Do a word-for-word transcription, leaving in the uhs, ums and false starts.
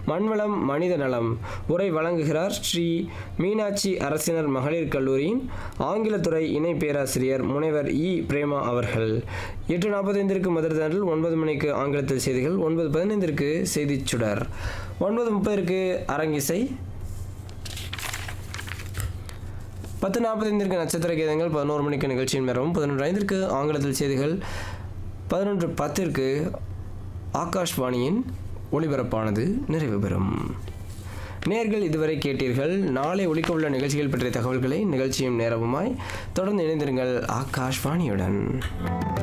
மண்வளம் மனித நலம். உரை வழங்குகிறார் ஸ்ரீ மீனாட்சி அரசினர் மகளிர் கல்லூரியின் ஆங்கிலத்துறை இணை பேராசிரியர் முனைவர் இ பிரேமா அவர்கள். எட்டு நாற்பத்தைந்திற்கு மதுரை தாண்டல், ஒன்பது மணிக்கு ஆங்கிலத்தில் செய்திகள், ஒன்பது பதினைந்திற்கு செய்திச் சுடர், ஒன்பது முப்பதற்கு அரங்கிசை, பத்து நாற்பத்தைந்திற்கு நட்சத்திர கீதங்கள், பதினோரு மணிக்கு நிகழ்ச்சியின் நேரம், பதினொன்று ஐந்திற்கு ஆங்கிலத்தில் செய்திகள், பதினொன்று பத்திற்கு ஆகாஷ்வாணியின் ஒளிபரப்பானது நிறைவு பெறும். நேர்கள் இதுவரை கேட்டீர்கள். நாளை ஒலிக்க உள்ள நிகழ்ச்சிகள் பற்றிய தகவல்களை நிகழ்ச்சியும் நேரமுமாய் தொடர்ந்து இணைந்திருங்கள் ஆகாஷ்வாணியுடன்.